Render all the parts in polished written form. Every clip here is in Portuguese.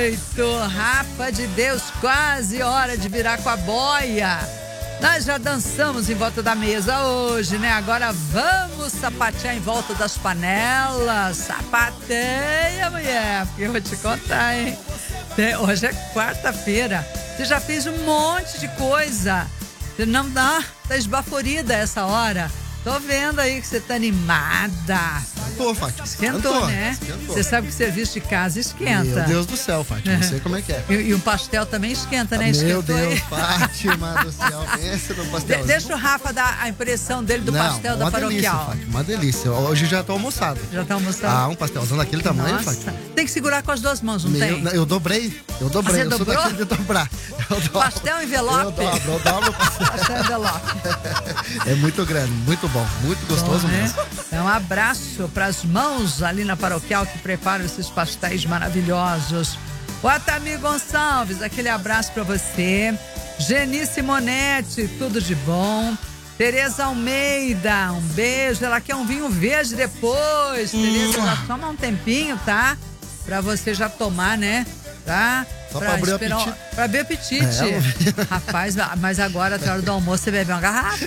8, Rafa de Deus, quase hora de virar com a boia. Nós já dançamos em volta da mesa hoje, né? Agora vamos sapatear em volta das panelas. Sapateia, mulher, porque eu vou te contar, hein? Hoje é quarta-feira. Você já fez um monte de coisa. Você não dá, tá esbaforida essa hora. Tô vendo aí que você tá animada. Tô, Fátima. Esquentou, né? Esquentou. Você sabe que serviço de casa esquenta. Meu Deus do céu, Fátima. Não sei como é que é. E um pastel também esquenta, né? Meu Esquentou Deus, aí. Fátima do céu. Pensa no pastel. Deixa o Rafa dar a impressão dele do pastel da paroquial. Delícia, Fátima, uma delícia. Hoje já tô almoçado. Já tá almoçando? Ah, um pastelzão daquele tamanho, Nossa. Fátima. Tem que segurar com as duas mãos, não tem? Eu dobrei. Você eu sou dobrou? daquele de dobrar. Pastel envelope? Eu dobro o pastel. Pastel envelope. É muito grande, muito bom, muito gostoso Bom, né? mesmo. Um abraço para as mãos ali na paroquial que preparam esses pastéis maravilhosos. Otami Gonçalves, aquele abraço para você. Geni Simonetti, tudo de bom. Tereza Almeida, um beijo. Ela quer um vinho verde depois. Tereza, já toma um tempinho, tá? Pra você já tomar, né? Tá? Só pra abrir o apetite. Pra abrir o apetite. Rapaz, mas agora, na hora do almoço, você bebe uma garrafa.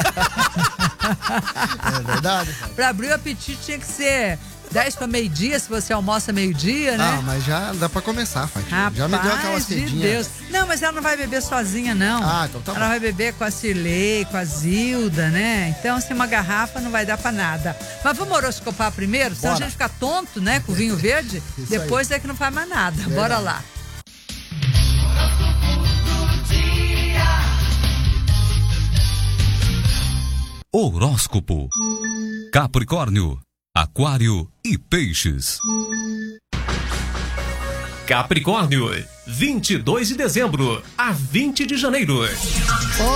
É verdade. Pra abrir o apetite tinha que ser 10 para meio-dia, se você almoça meio-dia, né? Ah, mas já dá pra começar, Fátima. Já me deu aquela cedinha. cedinha. Deus. Não, mas ela não vai beber sozinha, não. Ah, então tá bom. Ela vai beber com a Cirlei, com a Zilda, né? Então, assim, uma garrafa não vai dar pra nada. Mas vamos horoscopar primeiro, senão a gente fica tonto, né? Com o vinho verde. Depois é que não faz mais nada. Verdade. Bora lá. Horóscopo. Capricórnio, Aquário e Peixes. Capricórnio, 22 de dezembro a 20 de janeiro.